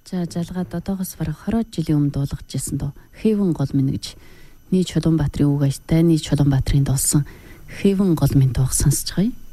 За жалгаад одоогоос бараг 20 жилийн өмнө дуулгаж ирсэн доо. Хэвэн гол минь гэж Ний Чулуунбаатарын үг аж тайны Чулуунбаатарын дуулсан Хэвэн гол минь дууг сонсож байгаа юм.